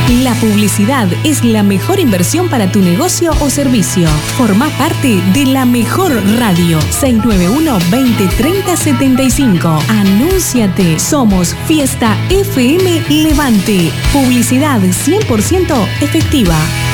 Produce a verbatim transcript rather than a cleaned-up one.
La publicidad es la mejor inversión para tu negocio o servicio. Formá parte de la mejor radio. seis nueve uno, veinte, treinta, setenta y cinco. Anúnciate. Somos Fiesta F M Levante. Publicidad cien por ciento efectiva.